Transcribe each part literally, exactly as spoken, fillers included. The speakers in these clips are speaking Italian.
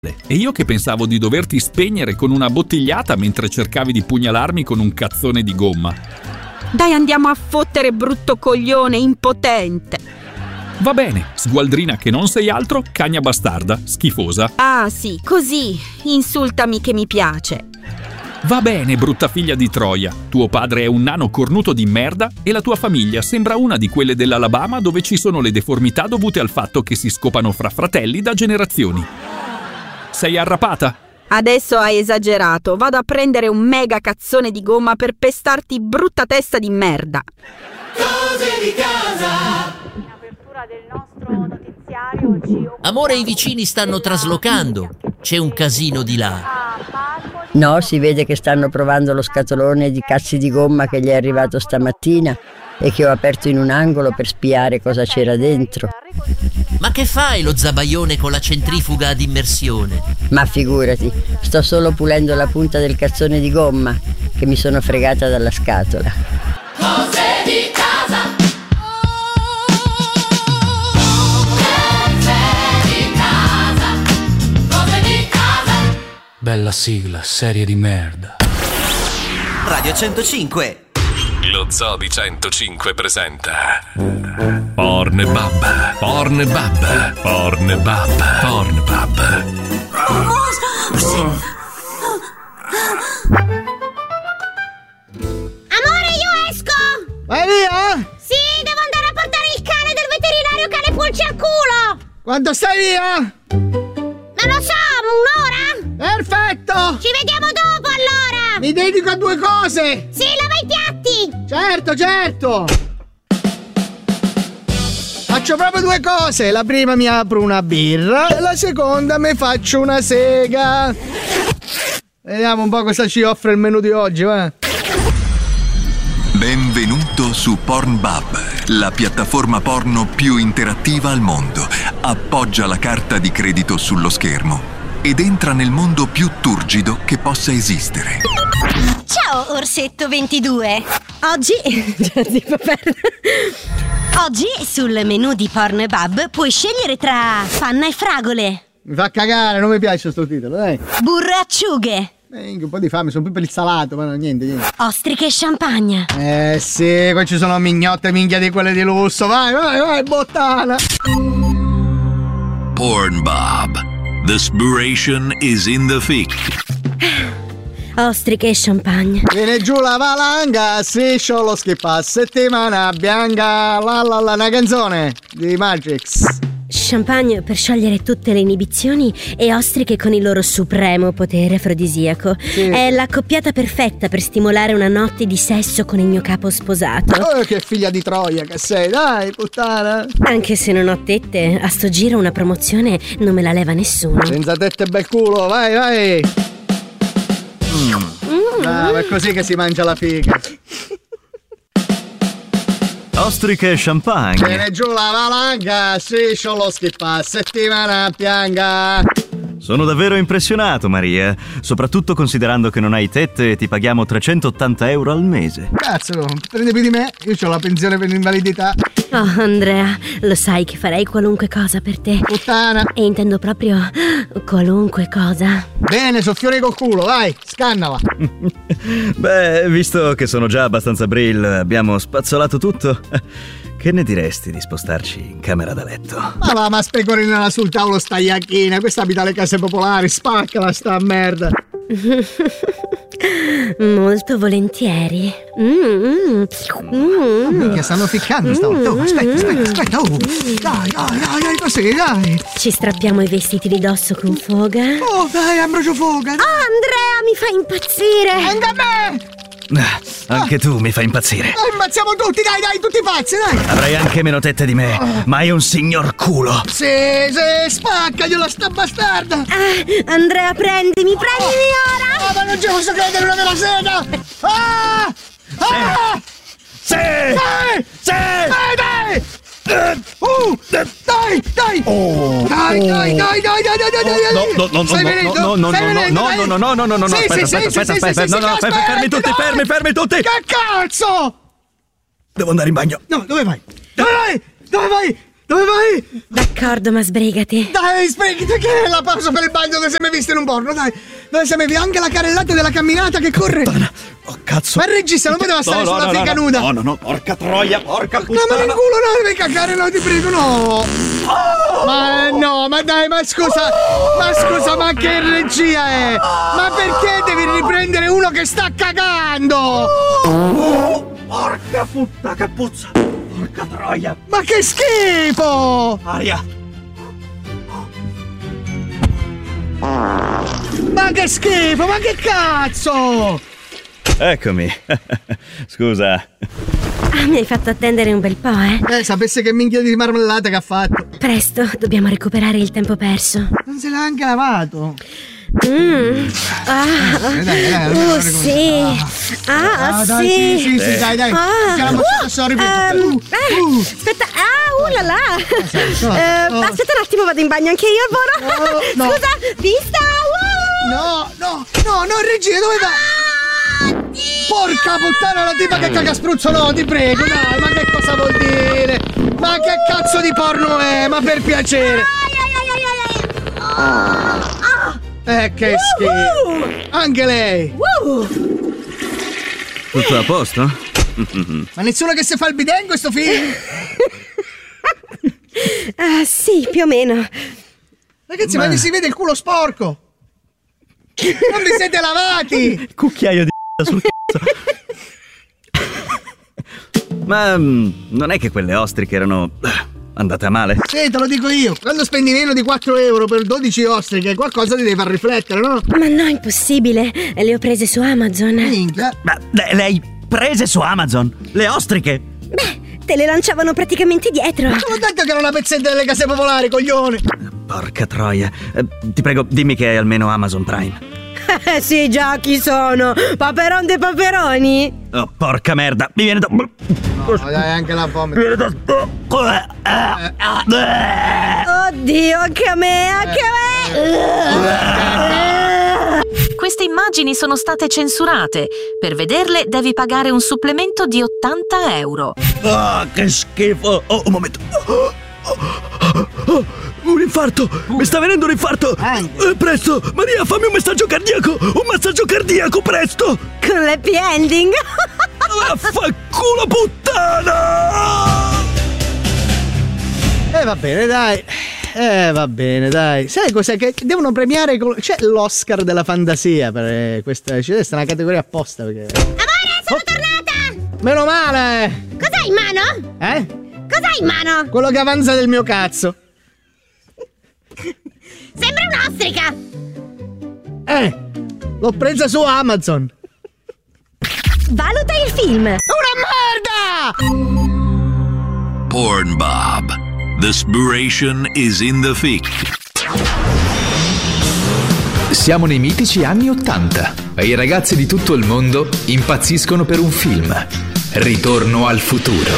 E io che pensavo di doverti spegnere con una bottigliata mentre cercavi di pugnalarmi con un cazzone di gomma. Dai, andiamo a fottere, brutto coglione, impotente. Va bene, sgualdrina che non sei altro, cagna bastarda, schifosa. Ah sì, così, insultami che mi piace. Va bene, brutta figlia di Troia. Tuo padre è un nano cornuto di merda e la tua famiglia sembra una di quelle dell'Alabama dove ci sono le deformità dovute al fatto che si scopano fra fratelli da generazioni. Sei arrapata? Adesso hai esagerato. Vado a prendere un mega cazzone di gomma per pestarti, brutta testa di merda. Cose di casa. In apertura del nostro notiziario ci... Amore, i vicini stanno traslocando. C'è un casino di là. No, si vede che stanno provando lo scatolone di cazzi di gomma che gli è arrivato stamattina e che ho aperto in un angolo per spiare cosa c'era dentro. Ma che fai lo zabaione con la centrifuga ad immersione? Ma figurati, sto solo pulendo la punta del cazzone di gomma che mi sono fregata dalla scatola. Cose di casa. Bella sigla, serie di merda. Radio centocinque. Lo Zoo di centocinque presenta Pornbub, Pornbub, Pornbub, Pornbub. Amore, io esco! Vai via? Sì, devo andare a portare il cane del veterinario cane pulci al culo! Quanto stai via? Non lo so, un'ora? Perfetto! Ci vediamo dopo allora! Mi dedico a due cose! Sì, lava i piatti! Certo, certo! Faccio proprio due cose. La prima mi apro una birra e la seconda mi faccio una sega. Vediamo un po' cosa ci offre il menù di oggi, va? Benvenuto su Pornbub, la piattaforma porno più interattiva al mondo. Appoggia la carta di credito sullo schermo ed entra nel mondo più turgido che possa esistere. Ciao, Orsetto ventidue! Oggi... Oggi sul menù di Pornbub puoi scegliere tra panna e fragole. Mi fa cagare, non mi piace sto titolo, dai. Burro e acciughe. Eh, un po' di fame, sono più per il salato, ma no, niente, niente. Ostriche e champagne. Eh sì, qua ci sono mignotte minchia di quelle di lusso. Vai, vai, vai, bottana. Pornbub. The spiration is in the thick. Ostriche e champagne. Viene giù la valanga, striscio lo schippa, settimana bianca, la la la, una canzone di Magix. Champagne per sciogliere tutte le inibizioni e ostriche con il loro supremo potere afrodisiaco. Sì. È l'accoppiata perfetta per stimolare una notte di sesso con il mio capo sposato. Oh, che figlia di Troia che sei, dai, puttana. Anche se non ho tette, a sto giro una promozione non me la leva nessuno. Senza tette bel culo, vai, vai. Mm. Mm. Ah, è così che si mangia la figa. Ostriche e champagne. Viene giù la valanga, striscio lo schippa, settimana pianga. Sono davvero impressionato, Maria, soprattutto considerando che non hai tette e ti paghiamo trecentottanta euro al mese. Cazzo, prendi più di me, io ho la pensione per l'invalidità. Oh, Andrea, lo sai che farei qualunque cosa per te. Puttana. E intendo proprio qualunque cosa. Bene, soffione col culo, vai, scannala. Beh, visto che sono già abbastanza brill, abbiamo spazzolato tutto. Che ne diresti di spostarci in camera da letto? Ma va, ma specorinala sul tavolo sta iacchina, questa abita alle case popolari, spaccala sta merda. Molto volentieri. Mm, mm, mm. Minchia, stanno ficcando stavolta. Oh, aspetta, aspetta, aspetta. Oh. Dai, dai, dai, dai, così, dai. Ci strappiamo i vestiti di dosso con foga. Oh, dai, ambrocio foga. Oh, Andrea, mi fa impazzire. Anche a me. Anche tu mi fai impazzire. Oh, impazziamo tutti, dai, dai, tutti pazzi, dai. Avrai anche meno tette di me, oh. Ma hai un signor culo. Sì, sì, spaccagliela sta bastarda. Ah, Andrea, prendimi, prendimi oh. ora. Oh, ma non ci posso credere, una della sega. Ah! Ah! Sì! Dai! Sì! Dai, dai! Uh, dai, dai! Oh, dai, dai, dai, dai, dai, dai, dai, dai! No, no, no, Stai venendo? no, no, Stai venendo? no, no, no, no, no, no, no, no, aspetta, aspetta, aspetta, aspetta, no, no, fermi tutti, fermi, fermi tutti! Che cazzo? Devo andare in bagno. No, dove vai? Dove vai? Dove vai? Dove vai? D'accordo, ma sbrigati. Dai, sbrigati, che è la pausa per il bagno dove sei mai visto in un porno, dai. Dove sei mai visto anche la carrellata della camminata che corre. Oh, cazzo. Ma il regista non poteva stare no, no, sulla no, figa no, nuda. No, no, no, porca troia, porca puttana. No, ma in culo, no, devi cagare, no, ti prego, no. Oh! Ma no, ma dai, ma scusa, ma scusa, ma che regia è? Ma perché devi riprendere uno che sta cagando? Oh, porca puttana, che puzza. Porca troia. Ma che schifo! Aria. Ma che schifo, ma che cazzo! Eccomi. Scusa. Ah, mi hai fatto attendere un bel po', eh? Eh, sapesse che minchia di marmellata che ha fatto. Presto, dobbiamo recuperare il tempo perso. Non se l'ha anche lavato. Mmm. Ah. Dai, dai, dai, uh, dai, sì. Ah, ah, sì. dai, sì, sì, sì, Eh. dai, dai. Ah. Siamo Uh, sorry, um, uh, uh. Aspetta, ah, uh là là. no, Eh, no. Aspetta un attimo, vado in bagno anche io, Alvoro. No, no. Scusa, vista. Uh. No, no, no, no, regia, dove va? Porca puttana, la tipa che caga spruzzo, no, ti prego, dai, ma che cosa vuol dire? Ma che cazzo di porno è? Ma per piacere. Eh, che schifo. Anche lei. Tutto a posto? Ma nessuno che si fa il bidet in questo film? Ah, sì, più o meno. Ragazzi, ma, Ma- vi si vede il culo sporco. Non vi siete lavati. Cucchiaio di sul cazzo. Ma mm, non è che quelle ostriche erano eh, andate a male? Sì, te lo dico io. Quando spendi meno di quattro euro per dodici ostriche, qualcosa ti deve far riflettere, no? Ma no, impossibile. Le ho prese su Amazon. Minchia. Ma le, le hai prese su Amazon? Le ostriche? Beh, te le lanciavano praticamente dietro. Te l'ho detto che era una pezzetta delle case popolari, coglione. Porca troia. Eh, ti prego, dimmi che è almeno Amazon Prime. Eh sì, già, chi sono? Paperon dei paperoni? Oh, porca merda, mi viene da... No, dai, anche la vomito. Mi viene da... Oddio, anche a me, anche a me. Queste immagini sono state censurate. Per vederle devi pagare un supplemento di ottanta euro. Ah, che schifo. Oh, un momento. Oh, oh, oh, oh. Un infarto! Mi sta venendo un infarto! Eh, presto! Maria, fammi un massaggio cardiaco! Un massaggio cardiaco, presto! Con l'happy ending! Vaffanculo puttana! Eh, va bene, dai. Eh, va bene, dai. Sai cos'è? Che devono premiare. Col... C'è l'Oscar della fantasia per eh, questa. C'è questa è una categoria apposta perché. Amore, sono oh. tornata! Meno male! Cos'hai in mano? Eh? Cos'hai in mano? Quello che avanza del mio cazzo. Sembra un'ostrica! Eh! L'ho presa su Amazon! Valuta il film! Una merda! Porn Bob. The spiration is in the fic. Siamo nei mitici anni Ottanta e i ragazzi di tutto il mondo impazziscono per un film. Ritorno al futuro.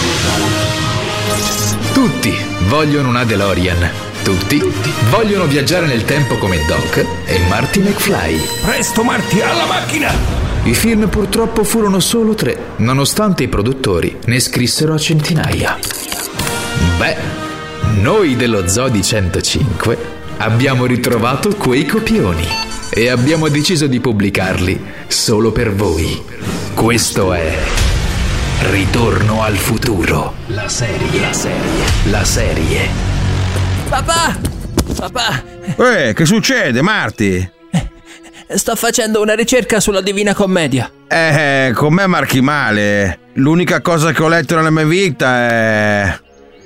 Tutti vogliono una DeLorean. Tutti vogliono viaggiare nel tempo come Doc e Marty McFly. Presto Marty, alla macchina! I film purtroppo furono solo tre, nonostante i produttori ne scrissero a centinaia. Beh, noi dello Zoo di centocinque abbiamo ritrovato quei copioni e abbiamo deciso di pubblicarli solo per voi. Questo è Ritorno al futuro. La serie, la serie, la serie. Papà! Papà! Eh, che succede, Marty? Sto facendo una ricerca sulla Divina Commedia. Eh, con me marchi male. L'unica cosa che ho letto nella mia vita è...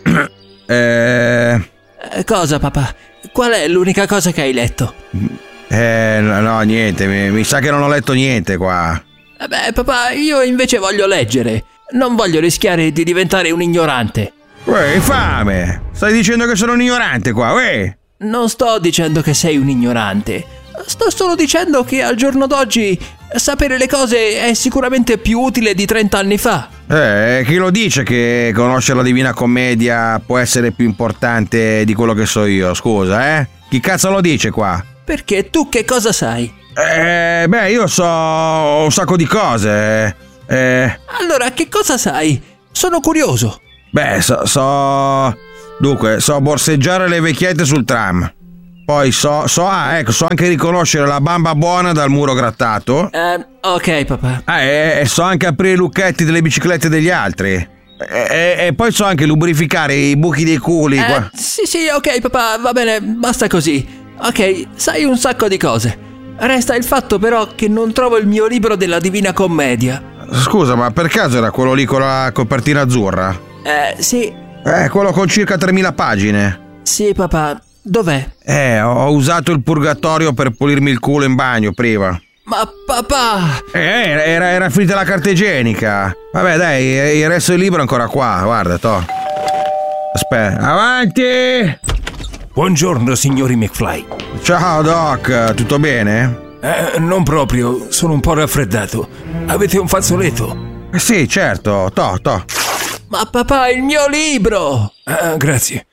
eh... Cosa, papà? Qual è l'unica cosa che hai letto? Eh, no, no niente, mi, mi sa che non ho letto niente qua. Eh beh, papà, io invece voglio leggere. Non voglio rischiare di diventare un ignorante. Uè, infame! Stai dicendo che sono un ignorante qua, uè! Non sto dicendo che sei un ignorante. Sto solo dicendo che al giorno d'oggi sapere le cose è sicuramente più utile di trenta anni fa. Eh, chi lo dice che conoscere la Divina Commedia può essere più importante di quello che so io, scusa, eh? Chi cazzo lo dice qua? Perché tu che cosa sai? Eh, beh, io so un sacco di cose. Eh... Allora, che cosa sai? Sono curioso. Beh, so... so... Dunque, so borseggiare le vecchiette sul tram. Poi so, so, ah, ecco, so anche riconoscere la bamba buona dal muro grattato. Uh, ok, papà. Ah, e, e so anche aprire i lucchetti delle biciclette degli altri. E, e, e poi so anche lubrificare i buchi dei culi. Eh, qua. Sì, sì, ok, papà, va bene, basta così. Ok, sai un sacco di cose. Resta il fatto però che non trovo il mio libro della Divina Commedia. Scusa, ma per caso era quello lì con la copertina azzurra? Eh, sì. Eh, quello con circa tremila pagine. Sì, papà. Dov'è? Eh, ho usato il purgatorio per pulirmi il culo in bagno prima. Ma papà! Eh, era, era finita la carta igienica. Vabbè, dai, il resto del libro è ancora qua, guarda, to. Aspetta, avanti! Buongiorno, signori McFly. Ciao, Doc, tutto bene? Eh, non proprio, sono un po' raffreddato. Avete un fazzoletto? Eh, sì, certo, to, to. Ma papà, il mio libro! Ah, grazie.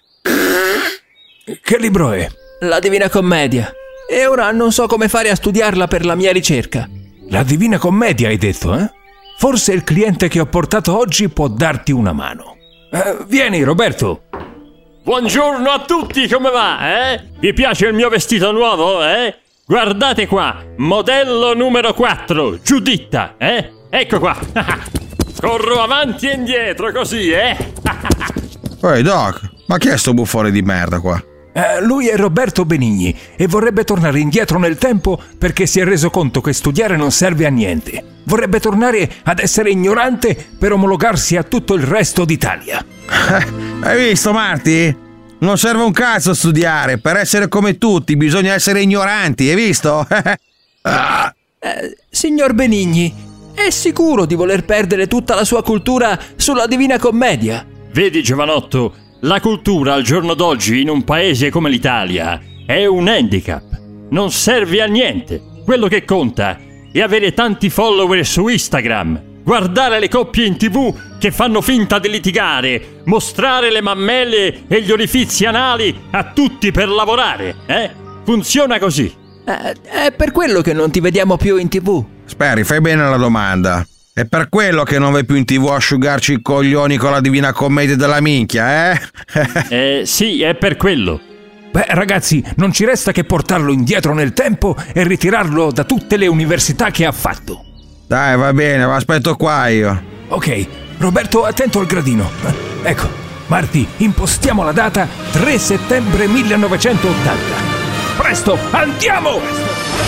Che libro è? La Divina Commedia. E ora non so come fare a studiarla per la mia ricerca. La Divina Commedia hai detto, eh? Forse il cliente che ho portato oggi può darti una mano. Eh, vieni, Roberto. Buongiorno a tutti, come va, eh? Vi piace il mio vestito nuovo, eh? Guardate qua, modello numero quattro, Giuditta, eh? Ecco qua. Corro avanti e indietro così, eh? Ehi, Doc, ma chi è sto buffone di merda qua? Eh, lui è Roberto Benigni e vorrebbe tornare indietro nel tempo perché si è reso conto che studiare non serve a niente. Vorrebbe tornare ad essere ignorante per omologarsi a tutto il resto d'Italia. Hai visto, Marty? Non serve un cazzo studiare. Per essere come tutti bisogna essere ignoranti, hai visto? ah. eh, signor Benigni, è sicuro di voler perdere tutta la sua cultura sulla Divina Commedia? Vedi, giovanotto, la cultura al giorno d'oggi in un paese come l'Italia è un handicap. Non serve a niente. Quello che conta è avere tanti follower su Instagram, guardare le coppie in tv che fanno finta di litigare, mostrare le mammelle e gli orifizi anali a tutti per lavorare, eh? Funziona così. Eh, è per quello che non ti vediamo più in tv. Speri, fai bene la domanda. È per quello che non vai più in tv a asciugarci i coglioni con la Divina Commedia della minchia, eh? eh, sì, è per quello. Beh, ragazzi, non ci resta che portarlo indietro nel tempo e ritirarlo da tutte le università che ha fatto. Dai, va bene, ma aspetto qua io. Ok, Roberto, attento al gradino. Ecco, Marti, impostiamo la data tre settembre millenovecentottanta. Presto, andiamo!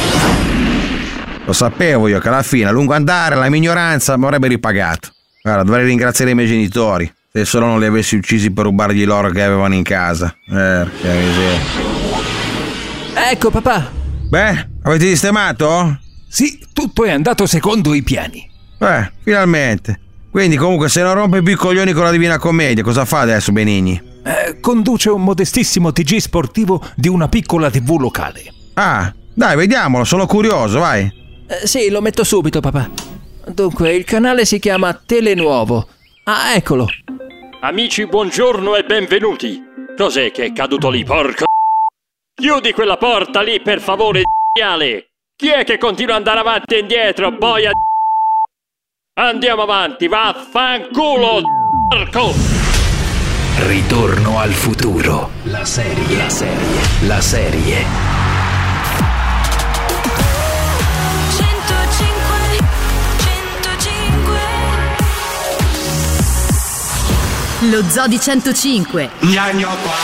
Lo sapevo io che alla fine, a lungo andare, la mia ignoranza mi avrebbe ripagato. Guarda, dovrei ringraziare i miei genitori, se solo non li avessi uccisi per rubargli l'oro che avevano in casa. Eh, che miseria. Ecco, papà. Beh, avete sistemato? Sì, tutto è andato secondo i piani. Beh, finalmente. Quindi comunque se non rompe più i coglioni con la Divina Commedia, cosa fa adesso Benigni? Eh, conduce un modestissimo T G sportivo di una piccola tivù locale. Ah, dai, vediamolo, sono curioso, vai. Eh, sì, lo metto subito, papà. Dunque, il canale si chiama Telenuovo. Ah, eccolo. Amici, buongiorno e benvenuti. Cos'è che è caduto lì, porco? Chiudi quella porta lì, per favore, d***ale. Chi è che continua ad andare avanti e indietro, boia? Andiamo avanti, vaffanculo, porco! Ritorno al futuro. La serie, la serie, la serie. Lo Zoo di centocinque.